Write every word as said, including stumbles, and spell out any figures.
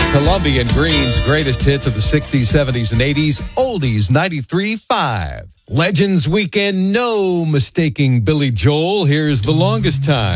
Colombian Green's greatest hits of the sixties, seventies, and eighties. Oldies ninety-three point five. Legends Weekend, no mistaking Billy Joel. Here's The Longest Time.